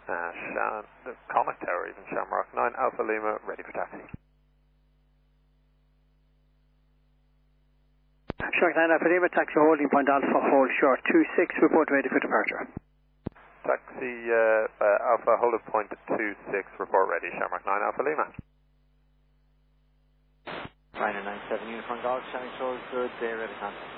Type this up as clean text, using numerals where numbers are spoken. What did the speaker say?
The Comet Tower, even Shamrock 9 Alpha Lima, ready for taxi. Shark 9 Alpha Lima, taxi holding point Alpha, hold short 26, report ready for departure. Taxi Alpha, hold at point at 26, report ready, Shamrock 9 Alpha Lima. Ryanair 97 Uniform Golf, Shannon Shores, good day, ready contact.